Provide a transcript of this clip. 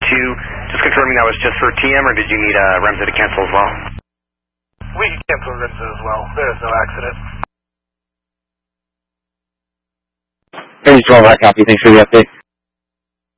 Just confirming that was just for TM, or did you need Remza to cancel as well? We can cancel Remza as well. There is no accident. Hey, 12, I copy. Thanks for the update.